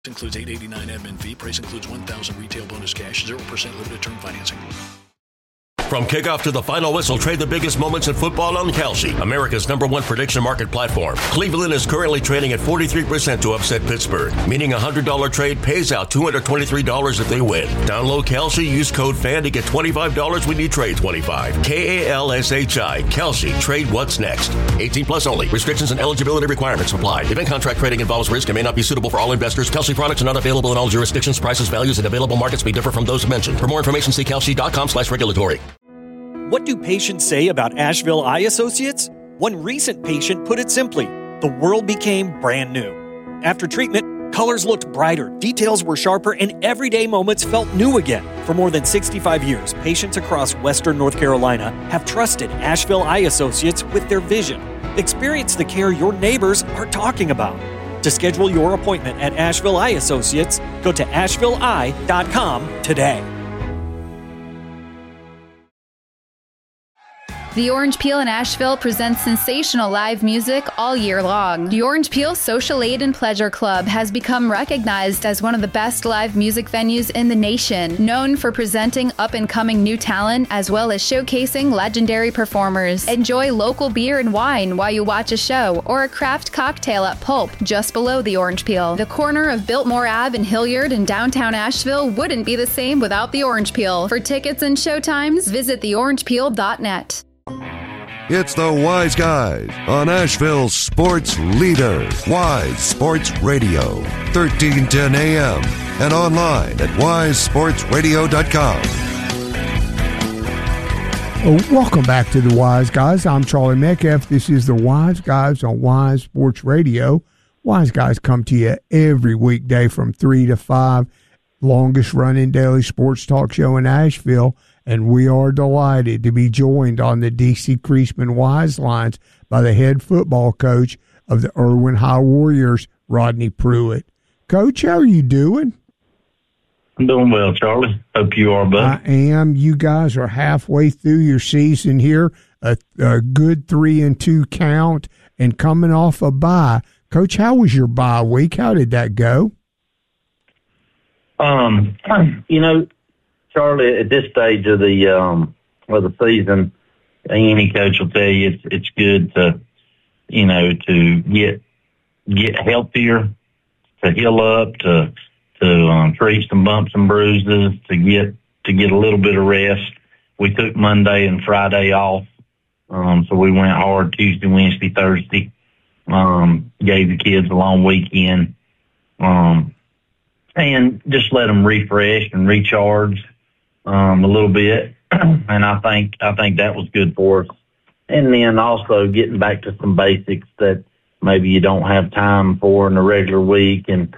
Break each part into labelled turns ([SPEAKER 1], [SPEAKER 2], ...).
[SPEAKER 1] Includes $889 admin fee. Price includes $1,000 retail bonus cash, 0% limited term financing.
[SPEAKER 2] From kickoff to the final whistle, trade the biggest moments in football on Kalshi, America's #1 prediction market platform. Cleveland is currently trading at 43% to upset Pittsburgh, meaning a $100 trade pays out $223 if they win. Download Kalshi, use code FAN to get $25 when you trade 25. Kalshi, Kalshi, trade what's next. 18 plus only. Restrictions and eligibility requirements apply. Event contract trading involves risk and may not be suitable for all investors. Kalshi products are not available in all jurisdictions. Prices, values, and available markets may differ from those mentioned. For more information, see kalshi.com/regulatory.
[SPEAKER 3] What do patients say about Asheville Eye Associates? One recent patient put it simply, the world became brand new. After treatment, colors looked brighter, details were sharper, and everyday moments felt new again. For more than 65 years, patients across Western North Carolina have trusted Asheville Eye Associates with their vision. Experience the care your neighbors are talking about. To schedule your appointment at Asheville Eye Associates, go to ashevilleeye.com today.
[SPEAKER 4] The Orange Peel in Asheville presents sensational live music all year long. The Orange Peel Social Aid and Pleasure Club has become recognized as one of the best live music venues in the nation, known for presenting up-and-coming new talent as well as showcasing legendary performers. Enjoy local beer and wine while you watch a show or a craft cocktail at Pulp, just below the Orange Peel. The corner of Biltmore Ave in Hilliard in downtown Asheville wouldn't be the same without the Orange Peel. For tickets and showtimes, visit theorangepeel.net.
[SPEAKER 5] It's the Wise Guys on Asheville's sports leader, Wise Sports Radio, 1310 AM, and online at wisesportsradio.com.
[SPEAKER 6] Welcome back to the Wise Guys. I'm Charlie Metcalf. This is the Wise Guys on Wise Sports Radio. Wise Guys come to you every weekday from 3 to 5, longest running daily sports talk show in Asheville. And we are delighted to be joined on the D.C. Creasman Wise Lines by the head football coach of the Irwin High Warriors, Rodney Pruitt. Coach, how are you doing?
[SPEAKER 7] I'm doing well, Charlie. Hope you are, bud.
[SPEAKER 6] I am. You guys are halfway through your season here, a good 3-2 count, and coming off a bye. Coach, how was your bye week? How did that go?
[SPEAKER 7] Charlie, at this stage of the season, any coach will tell you it's good to get healthier, to heal up, to treat some bumps and bruises, to get a little bit of rest. We took Monday and Friday off, so we went hard Tuesday, Wednesday, Thursday. Gave the kids a long weekend, and just let them refresh and recharge. A little bit, and I think that was good for us. And then also getting back to some basics that maybe you don't have time for in a regular week, and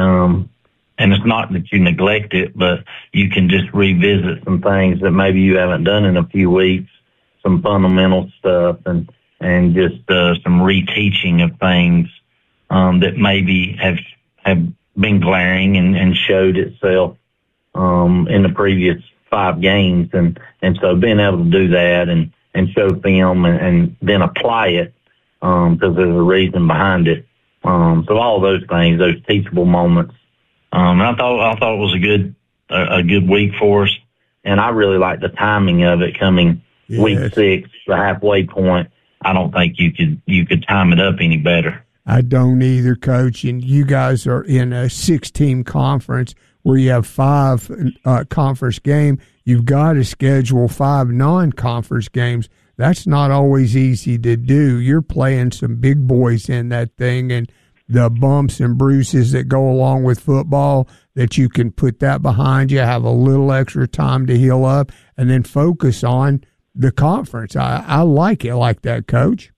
[SPEAKER 7] it's not that you neglect it, but you can just revisit some things that maybe you haven't done in a few weeks, some fundamental stuff, and just some reteaching of things that maybe have been glaring and showed itself in the previous 5 games, and so being able to do that and show film and then apply it because there's a reason behind it. So all those things, those teachable moments, and I thought it was a good week for us, and I really like the timing of it coming week 6, the halfway point. I don't think you could time it up any better.
[SPEAKER 6] I don't either, Coach. And you guys are in a 6-team conference where you have 5 conference games. You've got to schedule 5 non-conference games. That's not always easy to do. You're playing some big boys in that thing, and the bumps and bruises that go along with football, that you can put that behind you, have a little extra time to heal up, and then focus on the conference. I like it like that, Coach.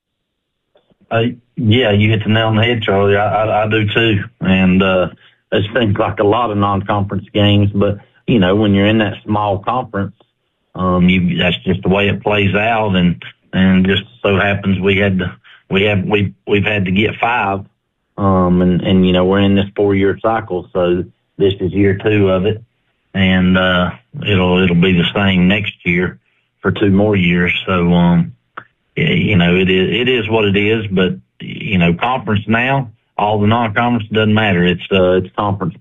[SPEAKER 7] Yeah, you hit the nail on the head, Charlie. I do too. And it seems like a lot of non-conference games, but, when you're in that small conference, that's just the way it plays out. And just so happens we've had to get 5. And we're in this 4-year cycle. So this is year 2 of it. And it'll be the same next year for 2 more years. So, it is what it is, but, conference now, all the non-conference, doesn't matter. It's conference